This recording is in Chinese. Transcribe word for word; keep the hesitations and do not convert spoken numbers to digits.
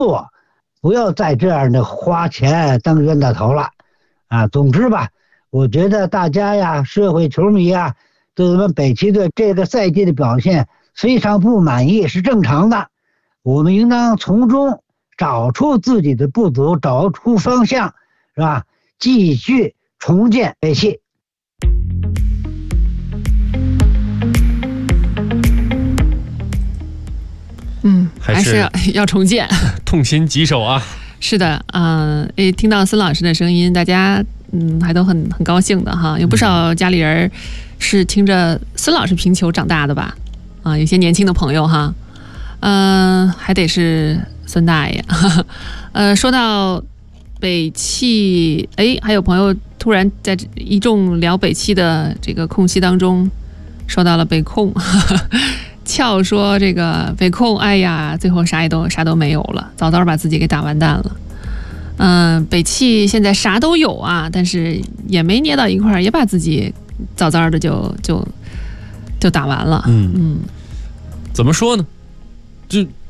不要再这样的花钱当冤大头了啊！总之吧，我觉得大家呀，社会球迷啊，对我们北汽队这个赛季的表现非常不满意，是正常的。我们应当从中找出自己的不足，找出方向，是吧？继续重建北汽。 嗯，还是要要重建， 痛心疾首啊！ 是的，嗯、呃，诶，听到孙老师的声音，大家嗯还都很很高兴的哈。有不少家里人是听着孙老师评球长大的吧？啊，有些年轻的朋友哈，嗯、呃，还得是孙大爷。呃，说到北汽，哎，还有朋友突然在一众聊北汽的这个空隙当中，说到了北控。俏说这个北控，哎呀，最后啥也都啥都没有了，早早把自己给打完蛋了。嗯、呃，北汽现在啥都有啊，但是也没捏到一块儿，也把自己早早的就就就打完了。 嗯嗯，怎么说呢？就